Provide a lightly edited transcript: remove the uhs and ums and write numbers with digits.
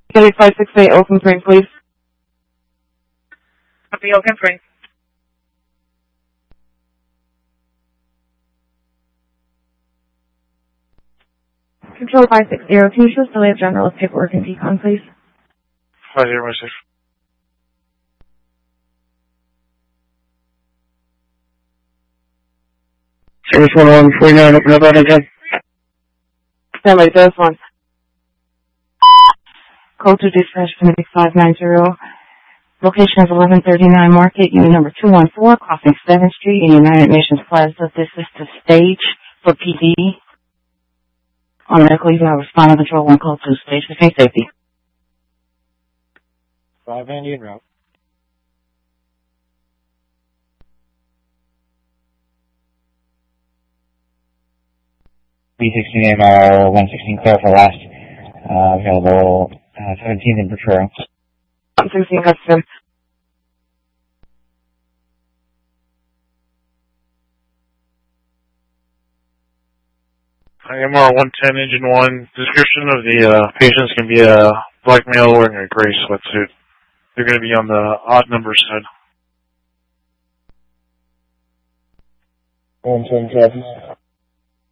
Kelly 568 Oakland Spring, please. Copy, Oakland Spring. Control 560, can you show us the way of general paperwork and decon, please? 5016. Service 1149, open up on again. Stand by, there's one. Code to dispatch committee 590. Location is 1139 Market, unit number 214, crossing 7th Street in United Nations Plaza. This is the stage for PD. On medical, you have respond to control 1 call 2 stage for safety. 590 en route. B16 MR 116 clear for last. Available 17 in Petro. 16 custom. MR 110 engine 1. Description of the patients can be a black male wearing a gray sweatsuit. They're going to be on the odd number side. 110 copies.